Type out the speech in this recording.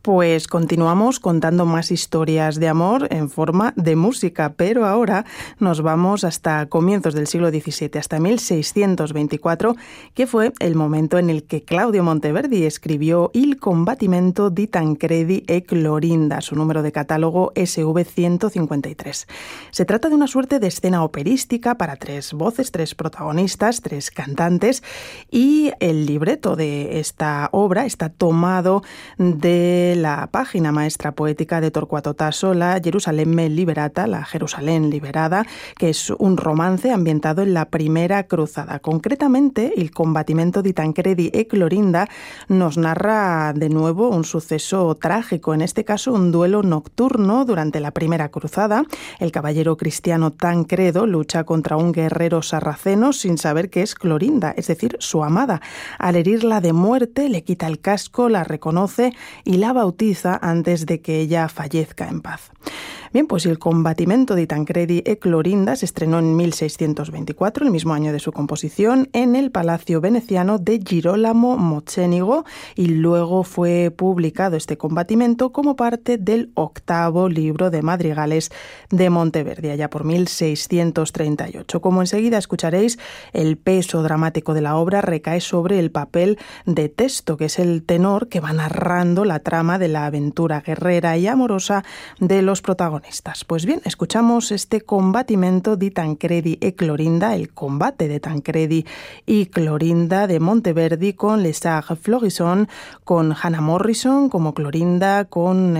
Pues continuamos contando más historias de amor en forma de música, pero ahora nos vamos hasta comienzos del siglo XVII, hasta 1624, que fue el momento en el que Claudio Monteverdi escribió Il combattimento di Tancredi e Clorinda, su número de catálogo SV-153. Se trata de una suerte de escena operística para 3 voces, 3 protagonistas, 3 cantantes, y el libreto de esta obra está tomado de la página maestra poética de Torquato Tasso, la Gerusalemme Liberata, la Jerusalén liberada, que es un romance ambientado en la Primera Cruzada. Concretamente, Il combattimento di Tancredi e Clorinda nos narra de nuevo un suceso trágico, en este caso un duelo nocturno durante la Primera Cruzada. El caballero cristiano Tancredo lucha contra un guerrero sarraceno sin saber que es Clorinda, es decir, su amada. Al herirla de muerte, le quita el casco, la reconoce y la bautiza antes de que ella fallezca en paz. Bien, pues El combattimento di Tancredi e Clorinda se estrenó en 1624, el mismo año de su composición, en el Palacio Veneciano de Girolamo Mocenigo, y luego fue publicado este combattimento como parte del 8º libro de madrigales de Monteverdi, allá por 1638. Como enseguida escucharéis, el peso dramático de la obra recae sobre el papel de Testo, que es el tenor que va narrando la trama de la aventura guerrera y amorosa de los protagonistas. Pues bien, escuchamos este combattimento di Tancredi e Clorinda, el combate de Tancredi y Clorinda de Monteverdi, con Les Sages Florissant, con Hannah Morrison como Clorinda, con